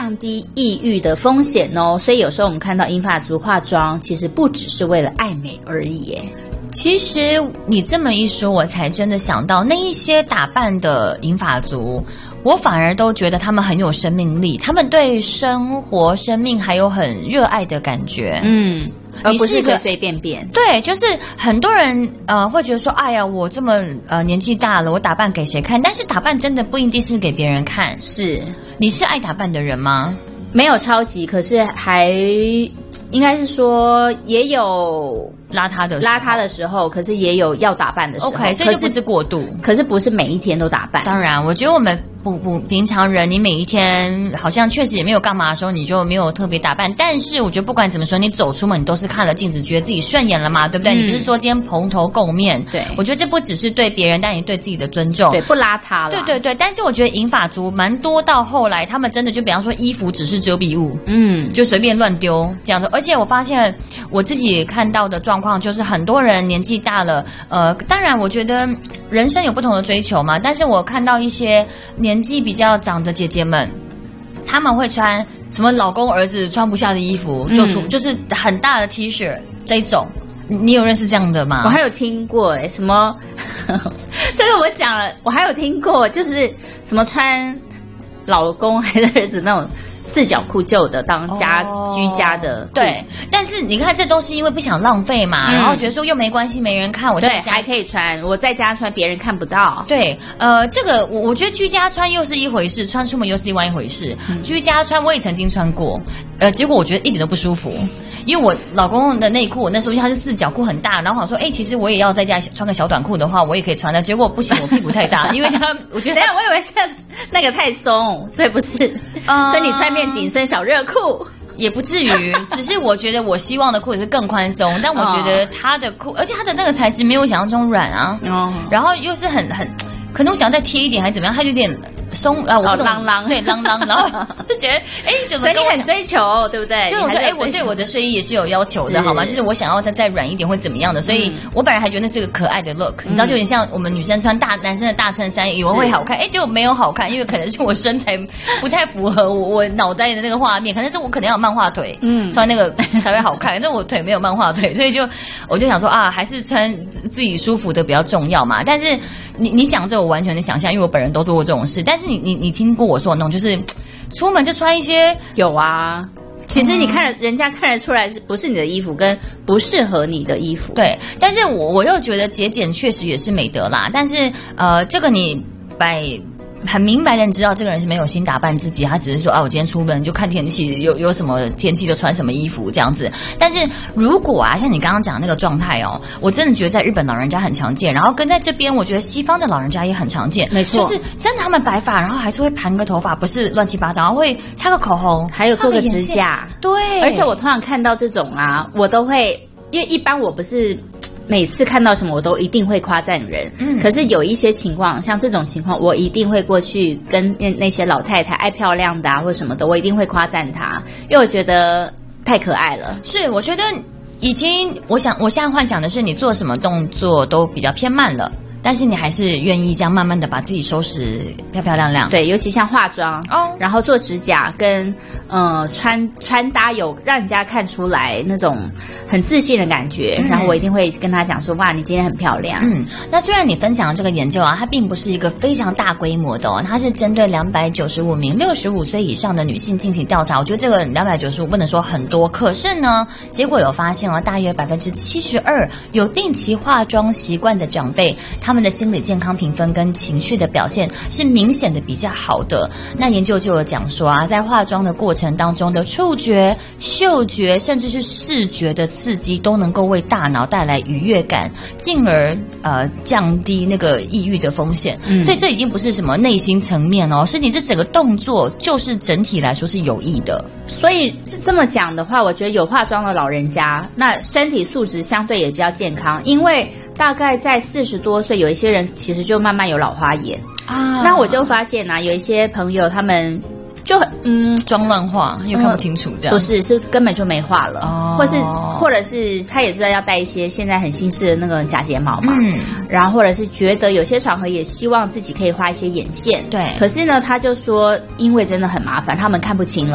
降低抑郁的风险哦。所以有时候我们看到银发族化妆，其实不只是为了爱美而已耶。 其实你这么一说，我才真的想到那一些打扮的银发族，我反而都觉得他们很有生命力，他们对生活、生命还有很热爱的感觉。 而不是随随便便。 对，就是很多人会觉得说，哎呀，我这么年纪大了，我打扮给谁看？但是打扮真的不一定是给别人看。 是， 你是爱打扮的人吗？ 没有超级，可是还应该是说也有邋遢的时候， 可是也有要打扮的时候。 OK， 所以就不是过度， 可是不是每一天都打扮。 当然，我觉得我们平常人，你每一天好像确实也没有干嘛的时候，你就没有特别打扮。但是我觉得不管怎么说，你走出门，你都是看了镜子，觉得自己顺眼了嘛，对不对？你不是说今天蓬头垢面。 对， 我觉得这不只是对别人，但也对自己的尊重。 对，不邋遢了。 对。但是我觉得银发族蛮多，到后来他们真的就比方说衣服只是遮蔽物，就随便乱丢这样子。而且我发现我自己看到的状况就是很多人年纪大了，当然我觉得人生有不同的追求嘛，但是我看到一些年纪比较长的姐姐们，他们会穿什么老公儿子穿不下的衣服，就是很大的 T 恤这种。你有认识这样的吗？ 我还有听过什么这个我讲了，我还有听过就是什么穿老公还是儿子那种四角裤旧的当居家的对，但是你看这都是因为不想浪费嘛，然后觉得说又没关系，没人看，我在家还可以穿，我在家穿别人看不到。 对，这个我觉得居家穿又是一回事，穿出门又是另外一回事。居家穿我也曾经穿过，结果我觉得一点都不舒服。因为我老公的内裤，我那时候因为它是四角裤很大，然后我说，其实我也要在家穿个小短裤的话，我也可以穿的。结果不行，我屁股太大，因为我觉得， 我以为是那个太松，所以不是，所以你穿面紧身小热裤。 也不至于，只是我觉得我希望的裤子是更宽松，但我觉得他的裤，而且他的那个材质没有想象中软啊，然后又是很，可能我想要再贴一点还是怎么样，它有点松啊，我不懂，对，啷，然后就觉得怎么？ 所以你很追求，对不对？ 就我觉得我对我的睡衣也是有要求的，好吗？就是我想要它再软一点会怎么样的，所以我本来还觉得那是个可爱的 look，你知道，就有点像我们女生穿男生的大衬衫，以为会好看，结果没有好看，因为可能是我身材不太符合我脑袋的那个画面，可能是我可能要有漫画腿，穿那个才会好看，但我腿没有漫画腿，所以我就想说还是穿自己舒服的比较重要嘛。但是你讲这我完全的想象，因为我本人都做过这种事，但是你听过我说的那种，就是出门就穿一些有啊。其实你人家看得出来是不是你的衣服跟不适合你的衣服。 对，但是我又觉得节俭确实也是美德啦。但是这个你很明白的，你知道这个人是没有心打扮自己，他只是说我今天出门就看天气，有什么天气就穿什么衣服这样子。但是如果像你刚刚讲那个状态我真的觉得在日本老人家很常见，然后跟在这边我觉得西方的老人家也很常见， 没错， 就是真的他们白发，然后还是会盘个头发，不是乱七八糟，然后会擦个口红， 还有做个指甲。 对， 而且我通常看到这种我都会，因为一般我不是每次看到什么我都一定会夸赞人，可是有一些情况，像这种情况，我一定会过去跟那些老太太爱漂亮的或什么的，我一定会夸赞她，因为我觉得太可爱了。 是，我觉得已经，我现在幻想的是你做什么动作都比较偏慢了。但是你还是愿意这样慢慢的把自己收拾漂漂亮亮。 对，尤其像化妆然后做指甲跟穿搭有让人家看出来那种很自信的感觉，然后我一定会跟他讲说，哇，你今天很漂亮。 那虽然你分享的这个研究它并不是一个非常大规模的它是针对295名65岁以上的女性进行调查。我觉得这个295不能说很多，可是呢，结果有发现大约72%有定期化妆习惯的长辈，他们的心理健康评分跟情绪的表现是明显的比较好的。那研究就有讲说在化妆的过程当中的触觉、嗅觉甚至是视觉的刺激都能够为大脑带来愉悦感，进而降低那个抑郁的风险。所以这已经不是什么内心层面是你这整个动作就是整体来说是有益的。 所以这么讲的话，我觉得有化妆的老人家那身体素质相对也比较健康，因为大概在40多岁有一些人其实就慢慢有老花眼那我就发现有一些朋友他们就妆乱画又看不清楚这样， 不是根本就没画了或者是他也知道要戴一些现在很新式的那个假睫毛嘛然后或者是觉得有些场合也希望自己可以画一些眼线， 对， 可是呢他就说因为真的很麻烦，他们看不清了